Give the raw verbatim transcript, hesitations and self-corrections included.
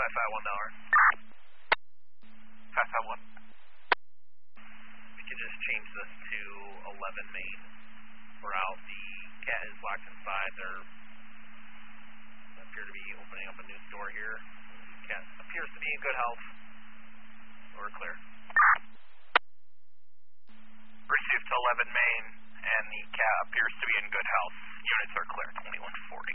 five five one dollar. five five one. We could just change this to eleven main. We're out. The cat is locked inside. They're appear to be opening up a new store here. The cat appears to be in good health. We're clear. Received to eleven main, and the cat appears to be in good health. Units are clear, twenty-one forty.